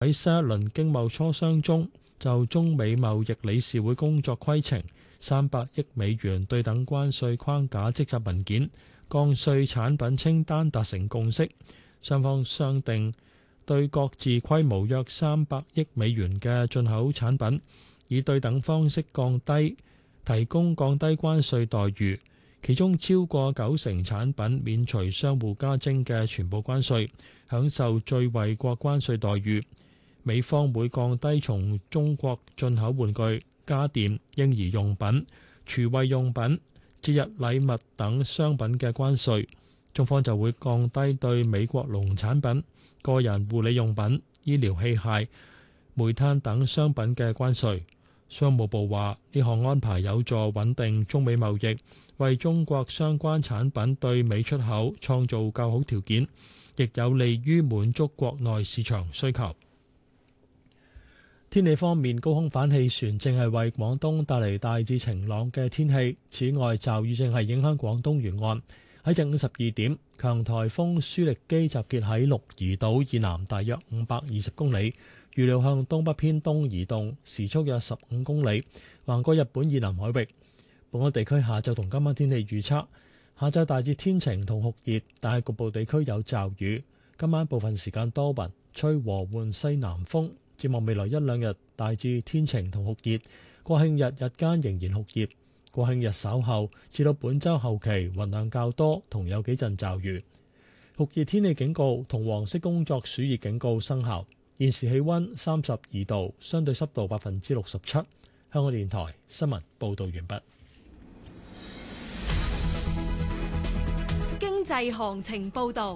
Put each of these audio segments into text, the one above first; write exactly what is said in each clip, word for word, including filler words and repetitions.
喺新一輪經貿磋商中，就中美貿易理事會工作規程三百億美元對等關稅框架即雜文件降稅產品清單達成共識，雙方商定對各自規模約三百億美元嘅進口產品，以對等方式降低提供降低關稅待遇，其中超過九成產品免除相互加徵嘅全部關稅，享受最惠國關稅待遇。美方會降低從中國進口玩具、家電、嬰兒用品、廚衛用品、節日禮物等商品嘅關稅，中方就會降低對美國農產品、個人護理用品、醫療器械、煤炭等商品嘅關稅。商務部話，呢項安排有助穩定中美貿易，為中國相關產品對美出口創造較好條件，亦有利於滿足國內市場需求。天氣方面，高空反氣旋正係為廣東帶嚟大致晴朗嘅天氣。此外，驟雨正係影響廣東沿岸。喺正午十二點，強颱風舒力基集結喺鹿兒島以南大約五百二十公里，預料向東北偏東移動，時速約十五公里，橫過日本以南海域。本港地區下晝同今晚天氣預測：下晝大致天晴同酷熱，但係局部地區有驟雨。今晚部分時間多雲，吹和緩西南風。展望未來一兩日大致天晴同酷熱，國慶日日間仍然酷熱。國慶日稍後至到本週後期雲量較多，同有幾陣驟雨。酷熱天氣警告同黃色工作暑熱警告生效。現時氣温三十二度，相對濕度百分之六十七。香港電台新聞報導完畢。 經濟行情報導。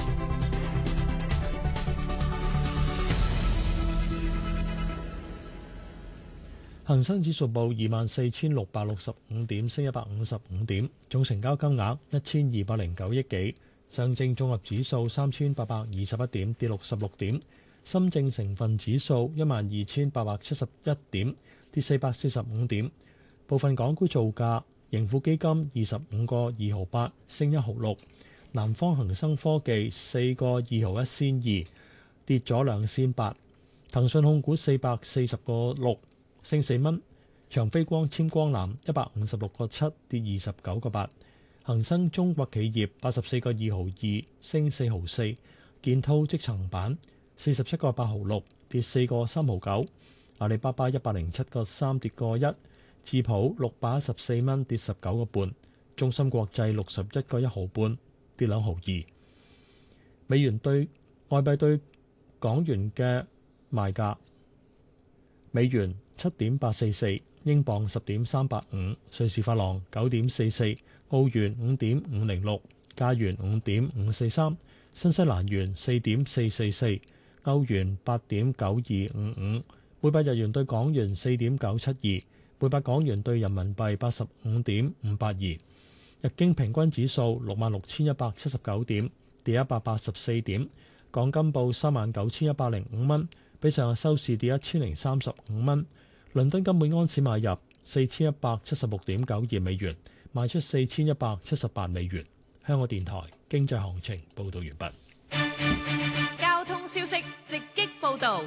恒生指數報二萬四千六百六十五點，升一百五十五點，總成交金額一千二百零九億幾。上證綜合指數三千八百二十一點，跌六十六點。深證成分指數一萬二千八百七十一點，跌四百四十五點。部分港股造價，盈富基金二十五個二毫八，升一毫六。南方恒生科技四個二毫一仙二，跌咗兩仙八。騰訊控股四百四十個六，升四蚊。長飛光纖光纜一百五十六個七，跌二十九個八。恒生中國企業八十四個二毫二，升四毫四。建滔積層板四十七個八毫六，跌四個三毫九。阿里巴巴一百零七個三，跌個一。智普六百一十四蚊，跌十九個半。中芯國際六十一個一毫半，跌兩毫二。美元對外幣對港元嘅賣價：美元七點八四四，英鎊十點三八五，瑞士法郎九點四四，澳元五點五零六，加元五點五四三，新西蘭元四點四四四，歐元八點九二五五，每百日元對港元四點九七二，每百港元對人民幣八十五點五八二。日經平均指數六萬六千一百七十九點，跌一百八十四點。港金報三萬九千一百零五蚊，比上日收市跌一千零三十五蚊。倫敦金每盎司買入四千一百七十六點九二美元，賣出四千一百七十八美元。香港電台經濟行情報道完畢。 交通消息直擊報道。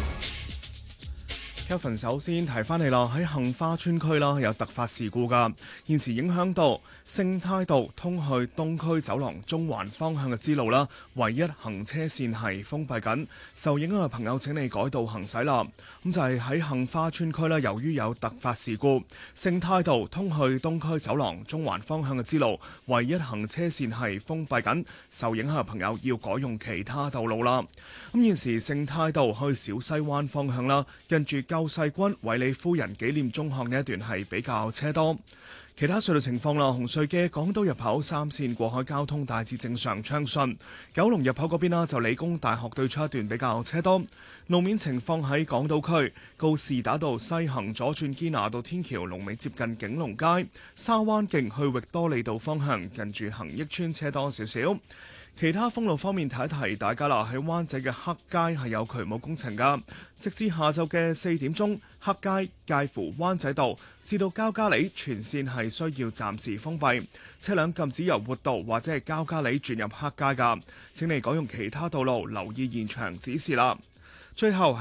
Kevin 首先提翻你啦，喺杏花村區啦有突發事故㗎，現時影響到聖泰道通去東區走廊中環方向嘅支路啦，唯一行車線係封閉緊，受影響嘅朋友請你改道行駛啦。咁就係喺杏花村區啦，由於有突發事故，聖泰道通去東區走廊中環方向嘅支路唯一行車線係封閉緊，受影響嘅朋友要改用其他道路啦。咁現時聖泰道去小西灣方向啦，跟住救世軍衛理夫人紀念中學呢一段係比較車多。其他隧道情況啦，紅隧嘅港島入口三線過海交通大致正常暢順，九龍入口嗰邊啦就理工大學對出一段比較車多。路面情況喺港島區告士打道西行左轉堅拿道天橋龍尾接近景隆街，沙灣徑去域多利道方向近住恒益邨車多少少。其他封路方面提一提大家啦，喺灣仔嘅黑街係有渠務工程噶，直至下晝嘅四點鐘，黑街介乎灣仔道至到交加里全線係需要暫時封閉，車輛禁止由活道或者係交加里轉入黑街噶，請你改用其他道路，留意現場指示啦。 最後